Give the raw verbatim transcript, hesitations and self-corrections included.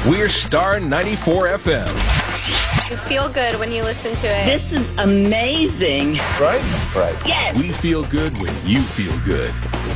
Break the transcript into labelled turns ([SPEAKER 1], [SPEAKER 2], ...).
[SPEAKER 1] We're Star ninety-four F M.
[SPEAKER 2] You feel good when you listen to it.
[SPEAKER 3] This is amazing.
[SPEAKER 4] Right? Right.
[SPEAKER 3] Yes.
[SPEAKER 1] We feel good when you feel good.